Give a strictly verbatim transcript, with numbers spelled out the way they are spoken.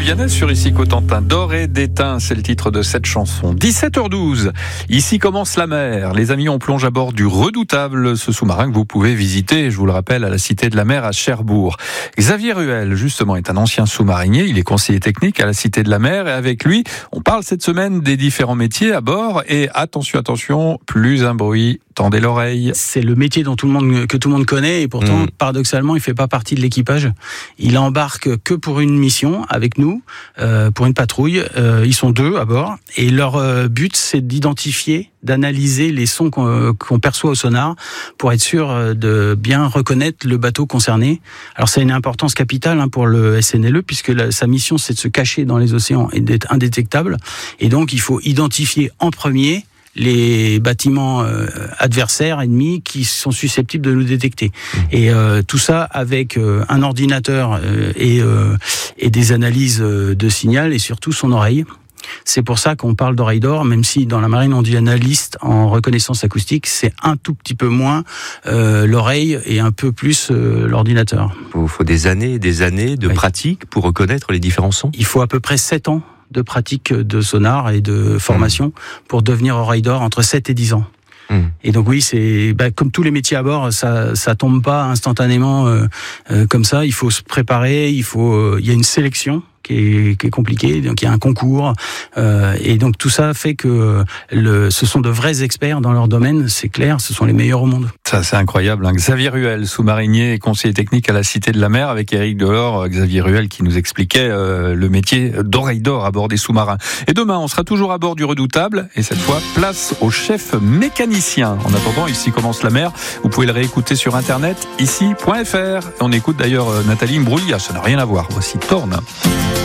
Vianney sur Ici Cotentin. Doré d'étain, c'est le titre de cette chanson. dix-sept heures douze. Ici commence la mer. Les amis, on plonge à bord du Redoutable, ce sous-marin que vous pouvez visiter, je vous le rappelle, à la Cité de la Mer à Cherbourg. Xavier Ruel, justement, est un ancien sous-marinier. Il est conseiller technique à la Cité de la Mer et avec lui, on parle cette semaine des différents métiers à bord. Et attention, attention, plus un bruit, tendez l'oreille. C'est le métier dont tout le monde, que tout le monde connaît et pourtant, mmh. paradoxalement, il fait pas partie de l'équipage. Il embarque que pour une mission avec nous, euh, pour une patrouille. Euh, ils sont deux à bord et leur euh, but, c'est d'identifier, d'analyser les sons qu'on, qu'on perçoit au sonar pour être sûr de bien reconnaître le bateau concerné. Alors, ça a une importance capitale hein, pour le S N L E puisque la, sa mission, c'est de se cacher dans les océans et d'être indétectable. Et donc, il faut identifier en premier les bâtiments euh, adversaires, ennemis, qui sont susceptibles de nous détecter. Mmh. Et euh, tout ça avec euh, un ordinateur euh, et, euh, et des analyses euh, de signal et surtout son oreille. C'est pour ça qu'on parle d'oreille d'or, même si dans la marine on dit analyste en reconnaissance acoustique, c'est un tout petit peu moins euh, l'oreille et un peu plus euh, l'ordinateur. Il faut des années et des années de oui. pratique pour reconnaître les différents sons. Il faut à peu près sept ans de pratique de sonar et de formation mmh. pour devenir oreille d'or entre sept et dix ans. Mmh. Et donc oui, c'est bah, comme tous les métiers à bord, ça ça tombe pas instantanément euh, euh, comme ça. Il faut se préparer, il faut, euh, il y a une sélection qui est, qui est compliquée, donc il y a un concours, euh, et donc tout ça fait que le, ce sont de vrais experts dans leur domaine, c'est clair, ce sont les meilleurs au monde. Ça c'est incroyable, hein. Xavier Ruel, sous-marinier et conseiller technique à la Cité de la Mer, avec Éric Delors, Xavier Ruel qui nous expliquait euh, le métier d'oreille d'or à bord des sous-marins. Et demain, on sera toujours à bord du Redoutable, et cette fois, place au chef mécanicien. En attendant, Ici commence la mer, vous pouvez le réécouter sur internet, ici point f r. On écoute d'ailleurs Nathalie Imbruglia, ça n'a rien à voir. Voici Torne.